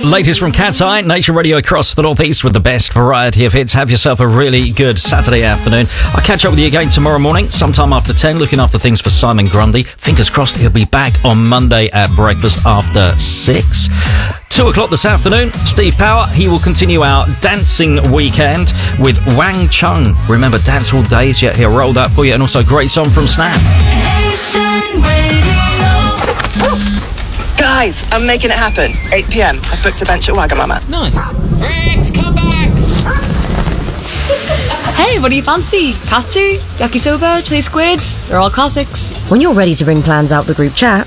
Latest from Cat's Eye, Nature Radio across the northeast with the best variety of hits. Have yourself a really good Saturday afternoon. I'll catch up with you again tomorrow morning, sometime after 10, looking after things for Simon Grundy. Fingers crossed he'll be back on Monday at breakfast after 6. 2 o'clock this afternoon, Steve Power. He will continue our dancing weekend with Wang Chung. Remember, Dance All Days? Yeah, he'll roll that for you. And also a great song from Snap. Guys, I'm making it happen. 8 p.m. I've booked a bench at Wagamama. Nice. Rex, come back! Hey, what do you fancy? Katsu, yakisoba, chili squid? They're all classics. When you're ready to bring plans out the group chat,